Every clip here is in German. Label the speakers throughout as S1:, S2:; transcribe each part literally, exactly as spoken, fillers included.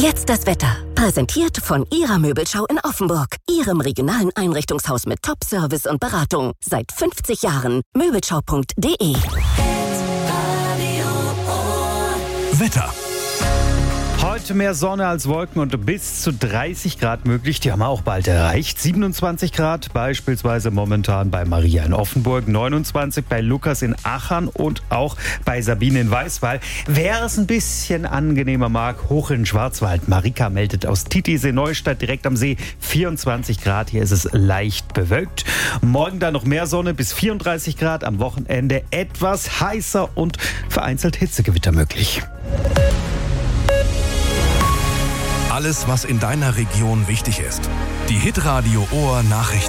S1: Jetzt das Wetter. Präsentiert von Ihrer Möbelschau in Offenburg. Ihrem regionalen Einrichtungshaus mit Top-Service und Beratung. Seit fünfzig Jahren. Möbelschau punkt de.
S2: Wetter.
S3: Heute mehr Sonne als Wolken und bis zu dreißig Grad möglich. Die haben wir auch bald erreicht. siebenundzwanzig Grad beispielsweise momentan bei Maria in Offenburg, neunundzwanzig bei Lukas in Achern und auch bei Sabine in Weißwall. Wer es ein bisschen angenehmer mag, hoch in Schwarzwald. Marika meldet aus Titisee Neustadt direkt am See, vierundzwanzig Grad. Hier ist es leicht bewölkt. Morgen dann noch mehr Sonne bis vierunddreißig Grad. Am Wochenende etwas heißer und vereinzelt Hitzegewitter möglich.
S2: Alles, was in deiner Region wichtig ist. Die Hitradio Ohr Nachrichten.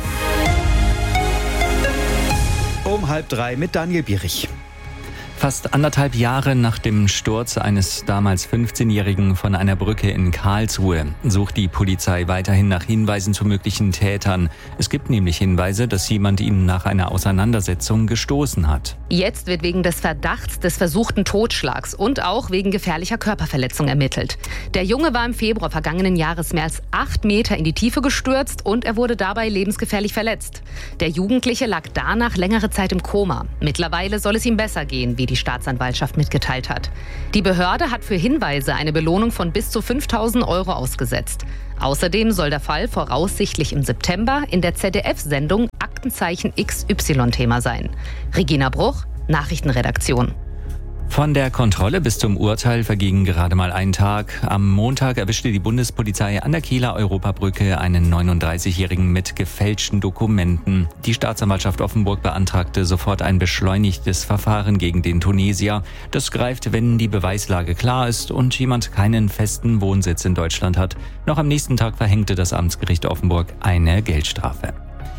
S3: Um halb drei mit Daniel Bierich.
S4: Fast anderthalb Jahre nach dem Sturz eines damals fünfzehnjährigen von einer Brücke in Karlsruhe sucht die Polizei weiterhin nach Hinweisen zu möglichen Tätern. Es gibt nämlich Hinweise, dass jemand ihm nach einer Auseinandersetzung gestoßen hat.
S5: Jetzt wird wegen des Verdachts des versuchten Totschlags und auch wegen gefährlicher Körperverletzung ermittelt. Der Junge war im Februar vergangenen Jahres mehr als acht Meter in die Tiefe gestürzt und er wurde dabei lebensgefährlich verletzt. Der Jugendliche lag danach längere Zeit im Koma. Mittlerweile soll es ihm besser gehen, wie die Staatsanwaltschaft mitgeteilt hat. Die Behörde hat für Hinweise eine Belohnung von bis zu fünftausend Euro ausgesetzt. Außerdem soll der Fall voraussichtlich im September in der Z D F-Sendung Aktenzeichen X Y Thema sein. Regina Bruch, Nachrichtenredaktion.
S4: Von der Kontrolle bis zum Urteil verging gerade mal ein Tag. Am Montag erwischte die Bundespolizei an der Kieler Europabrücke einen neununddreißigjährigen mit gefälschten Dokumenten. Die Staatsanwaltschaft Offenburg beantragte sofort ein beschleunigtes Verfahren gegen den Tunesier. Das greift, wenn die Beweislage klar ist und jemand keinen festen Wohnsitz in Deutschland hat. Noch am nächsten Tag verhängte das Amtsgericht Offenburg eine Geldstrafe.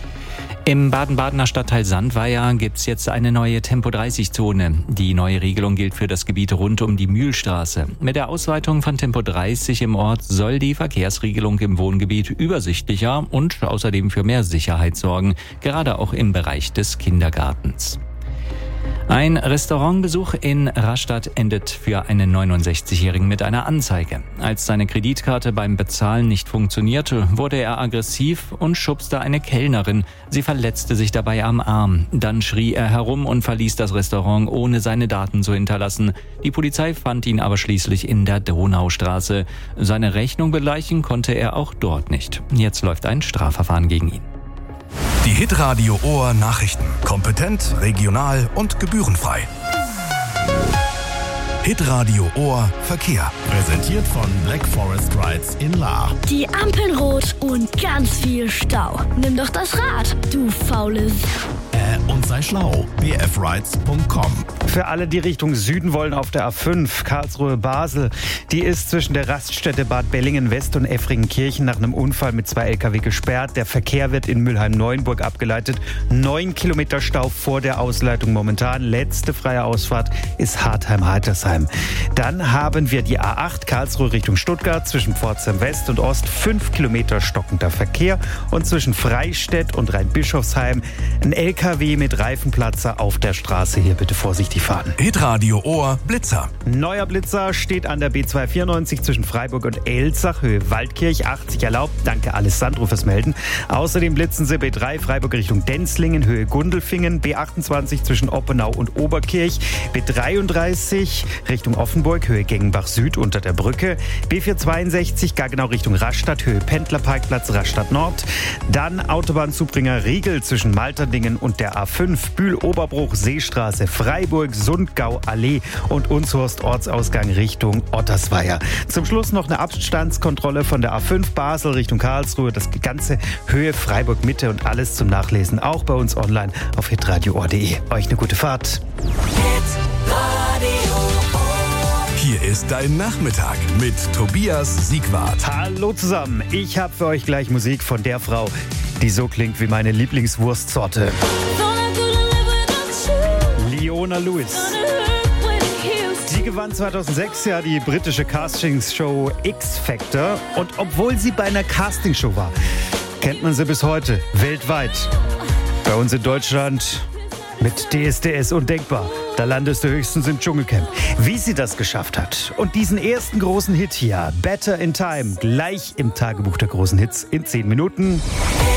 S4: Im Baden-Badener Stadtteil Sandweier gibt's jetzt eine neue Tempo dreißig Zone. Die neue Regelung gilt für das Gebiet rund um die Mühlstraße. Mit der Ausweitung von Tempo dreißig im Ort soll die Verkehrsregelung im Wohngebiet übersichtlicher und außerdem für mehr Sicherheit sorgen, gerade auch im Bereich des Kindergartens. Ein Restaurantbesuch in Rastatt endet für einen neunundsechzigjährigen mit einer Anzeige. Als seine Kreditkarte beim Bezahlen nicht funktionierte, wurde er aggressiv und schubste eine Kellnerin. Sie verletzte sich dabei am Arm. Dann schrie er herum und verließ das Restaurant, ohne seine Daten zu hinterlassen. Die Polizei fand ihn aber schließlich in der Donaustraße. Seine Rechnung begleichen konnte er auch dort nicht. Jetzt läuft ein Strafverfahren gegen ihn.
S2: Die Hitradio Ohr Nachrichten. Kompetent, regional und gebührenfrei. Hitradio Ohr Verkehr. Präsentiert von Black Forest Rides in Lahr.
S6: Die Ampeln rot und ganz viel Stau. Nimm doch das Rad, du faules.
S2: Äh, und sei schlau. b f rides punkt com.
S3: Für alle, die Richtung Süden wollen, auf der A fünf Karlsruhe-Basel. Die ist zwischen der Raststätte Bad Bellingen-West und Effringenkirchen nach einem Unfall mit zwei L K W gesperrt. Der Verkehr wird in Mülheim-Neuenburg abgeleitet. Neun Kilometer Stau vor der Ausleitung momentan. Letzte freie Ausfahrt ist Hartheim-Heitersheim. Dann haben wir die A acht Karlsruhe Richtung Stuttgart zwischen Pforzheim West und Ost. Fünf Kilometer stockender Verkehr. Und zwischen Freistädt und Rheinbischofsheim ein L K W mit Reifenplatzer auf der Straße. Hier bitte vorsichtig fahren.
S2: Hitradio Ohr Blitzer.
S3: Neuer Blitzer steht an der B zweihundertvierundneunzig zwischen Freiburg und Elzach, Höhe Waldkirch, achtzig erlaubt. Danke Alessandro fürs Melden. Außerdem blitzen sie B drei Freiburg Richtung Denzlingen, Höhe Gundelfingen, B achtundzwanzig zwischen Oppenau und Oberkirch, B dreiunddreißig Richtung Offenburg, Höhe Gengenbach Süd unter der Brücke, B vierhundertzweiundsechzig Gaggenau Richtung Rastatt, Höhe Pendlerparkplatz Rastatt Nord, dann Autobahnzubringer Riegel zwischen Malterdingen und der A fünf, Bühl-Oberbruch, Seestraße, Freiburg, Sundgau, Allee und Unshorst Ortsausgang Richtung Ottersweier. Zum Schluss noch eine Abstandskontrolle von der A fünf Basel Richtung Karlsruhe, das ganze Höhe Freiburg Mitte und alles zum Nachlesen auch bei uns online auf hitradio punkt de. Euch eine gute Fahrt.
S2: Hier ist dein Nachmittag mit Tobias Siegwart.
S3: Hallo zusammen, ich habe für euch gleich Musik von der Frau, die so klingt wie meine Lieblingswurstsorte. Leona Lewis. Sie gewann zweitausendsechs ja die britische Castingshow X Factor und obwohl sie bei einer Castingshow war, kennt man sie bis heute weltweit. Bei uns in Deutschland mit D S D S undenkbar. Da landest du höchstens im Dschungelcamp. Wie sie das geschafft hat und diesen ersten großen Hit hier, Better in Time, gleich im Tagebuch der großen Hits in zehn Minuten.